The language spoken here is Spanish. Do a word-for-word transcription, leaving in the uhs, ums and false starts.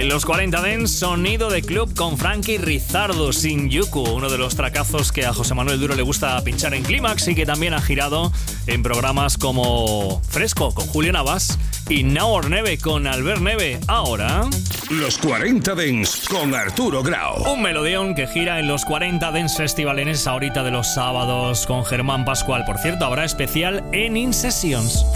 En los cuarenta Dance, sonido de club con Frankie Rizardo, Shinjuku, uno de los tracazos que a José Manuel Duro le gusta pinchar en Clímax y que también ha girado en programas como Fresco con Julio Navas y Now or Never con Albert Neve. Ahora, los cuarenta Dance con Arturo Grau. Un melodión que gira en los cuarenta Dance Festival en esa horita de los sábados con Germán Pascual. Por cierto, habrá especial en In Sessions.